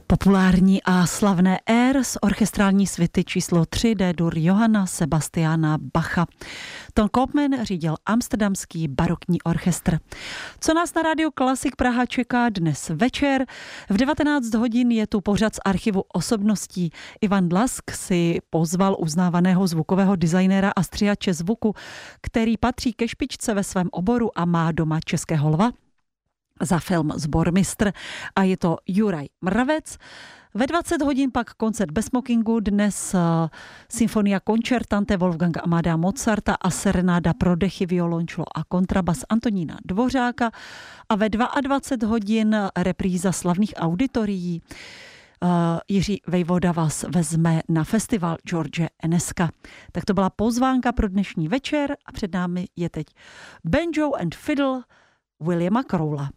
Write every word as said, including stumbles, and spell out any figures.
Populární a slavné Air z orchestrální svity číslo tři D-dur Johanna Sebastiana Bacha. Ton Koopman řídil amsterdamský barokní orchestr. Co nás na Rádiu Klasik Praha čeká dnes večer? V devatenáct hodin je tu pořad z archivu osobností. Ivan Dlask si pozval uznávaného zvukového designéra a střihače zvuku, který patří ke špičce ve svém oboru a má doma českého lva za film Sbormistr, a je to Juraj Mravec. Ve dvacet hodin pak koncert bez smokingu, dnes uh, Symfonia Concertante Wolfganga Amadea Mozarta a serenáda pro dechy, violončelo a kontrabas Antonína Dvořáka, a ve dvacet dva hodin repríza slavných auditorií. Uh, Jiří Vejvoda vás vezme na festival George Eneska. Tak to byla pozvánka pro dnešní večer a před námi je teď Banjo and Fiddle Williama Crowella.